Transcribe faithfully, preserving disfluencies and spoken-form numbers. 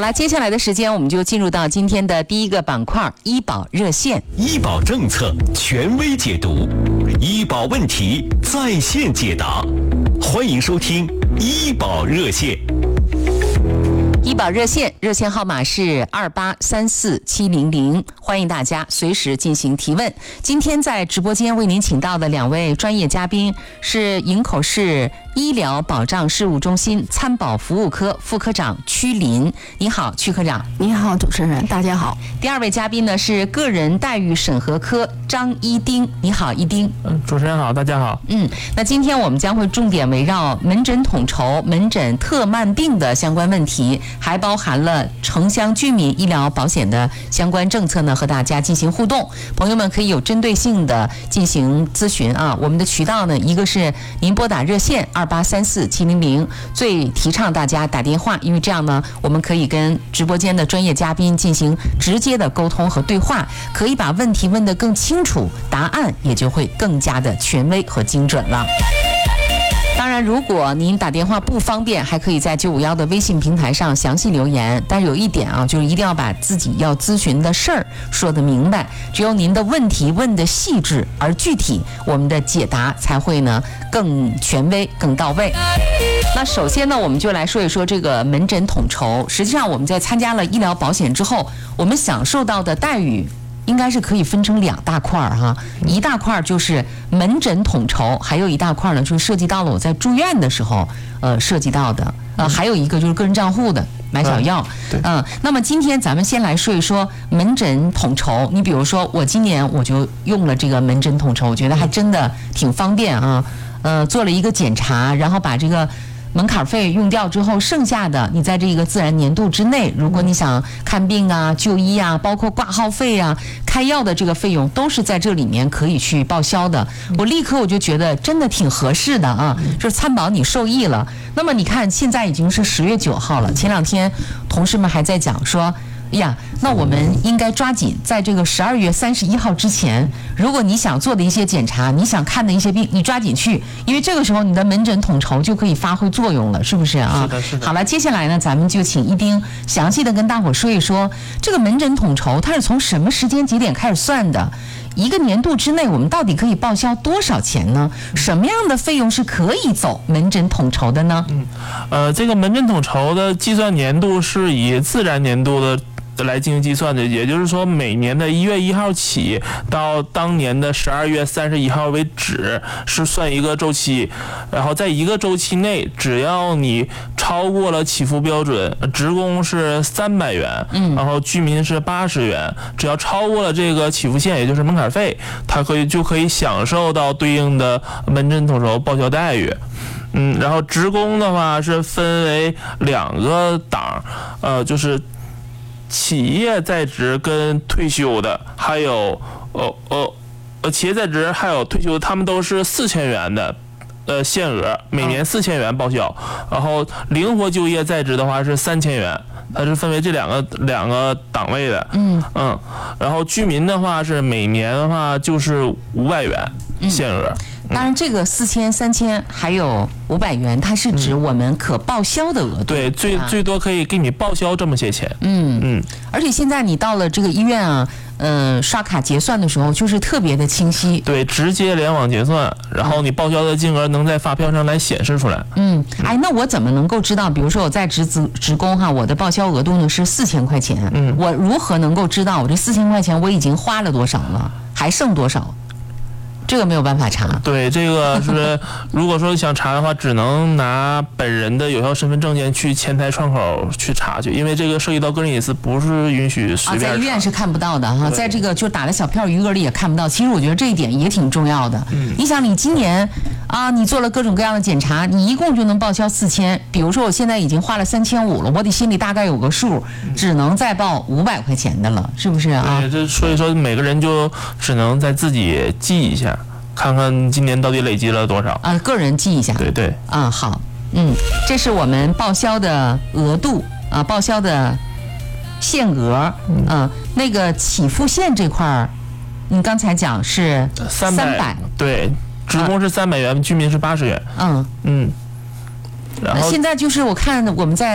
了，接下来的时间我们就进入到今天的第一个板块——医保热线。 医保政策权威解读，医保问题在线解答，欢迎收听医保热线。 医保热线热线号码是二八三四七零零，欢迎大家随时进行提问。今天在直播间为您请到的两位专业嘉宾是营口市医疗保障事务中心参保服务科副科长曲林。你好，曲科长。 你好，主持人，大家好。 第二位嘉宾呢是个人待遇审核科张一丁。你好，一丁。 嗯，主持人好，大家好。 嗯，那今天我们将会重点围绕门诊统筹、门诊特慢病的相关问题，还包含了城乡居民医疗保险的相关政策呢，和大家进行互动。朋友们可以有针对性的进行咨询啊。我们的渠道呢，一个是您拨打热线二八三四七零零，最提倡大家打电话，因为这样呢，我们可以跟直播间的专业嘉宾进行直接的沟通和对话，可以把问题问得更清楚，答案也就会更加的权威和精准了。当然，如果您打电话不方便，还可以在九五一的微信平台上详细留言。但是有一点啊，就是一定要把自己要咨询的事儿说得明白。只有您的问题问得细致而具体，我们的解答才会呢更权威、更到位。那首先呢，我们就来说一说这个门诊统筹。实际上，我们在参加了医疗保险之后，我们享受到的待遇应该是可以分成两大块儿哈，一大块就是门诊统筹，还有一大块呢就是涉及到了我在住院的时候，呃，涉及到的，呃，还有一个就是个人账户的买小药，嗯、呃，那么今天咱们先来说一说门诊统筹。你比如说，我今年我就用了这个门诊统筹，我觉得还真的挺方便啊，呃，做了一个检查，然后把这个门槛费用掉之后，剩下的你在这个自然年度之内，如果你想看病啊、就医啊，包括挂号费啊、开药的这个费用，都是在这里面可以去报销的。我立刻我就觉得真的挺合适的啊，就是参保你受益了。那么你看，现在已经是十月九号了，前两天同事们还在讲说，哎呀，那我们应该抓紧在这个十二月三十一号之前，如果你想做的一些检查，你想看的一些病，你抓紧去，因为这个时候你的门诊统筹就可以发挥作用了，是不是啊？ 是的，是的。 好了，接下来呢，咱们就请一丁详细的跟大伙说一说，这个门诊统筹它是从什么时间节点开始算的？一个年度之内，我们到底可以报销多少钱呢？什么样的费用是可以走门诊统筹的呢？ 嗯，呃，这个门诊统筹的计算年度是以自然年度的来进行计算的，也就是说每年的一月一号起到当年的十二月三十一号为止是算一个周期，然后在一个周期内，只要你超过了起付标准，职工是三百元，嗯，然后居民是八十元，只要超过了这个起付线，也就是门槛费，它可以就可以享受到对应的门诊统筹报销待遇。嗯，然后职工的话是分为两个档，呃，就是企业在职跟退休的，还有呃呃呃企业在职还有退休的，他们都是四千元的呃限额，每年四千元报销。然后灵活就业在职的话是三千元，它是分为这两个两个档位的。嗯嗯，然后居民的话是每年的话就是五百元限额。嗯当然，这个四千、三千还有五百元，它是指我们可报销的额度。 对，最最多可以给你报销这么些钱。 嗯嗯。而且现在你到了这个医院啊，嗯，刷卡结算的时候，就是特别的清晰。 对，直接联网结算，然后你报销的金额能在发票上来显示出来。 嗯，哎，那我怎么能够知道？比如说我在职职职工哈，我的报销额度呢是四千块钱。嗯，我如何能够知道我这四千块钱我已经花了多少了，还剩多少？这个没有办法查。 对，这个是如果说想查的话，只能拿本人的有效身份证件去前台窗口去查去，因为这个涉及到个人隐私，不是允许随便查。 啊，在医院是看不到的哈，在这个就打的小票余额里也看不到。其实我觉得这一点也挺重要的。嗯，你想，你今年啊，你做了各种各样的检查，你一共就能报销四千。比如说我现在已经花了三千五了，我得心里大概有个数，只能再报五百块钱的了，是不是啊？ 对，这所以说每个人就只能在自己记一下。看看今年到底累积了多少啊？个人记一下。 对对啊，好，嗯，这是我们报销的额度啊，报销的限额，嗯、啊，那个起付线这块儿，你刚才讲是三百， 对，职工是三百元，居民是八十元。 嗯嗯， 然后现在就是我看我们在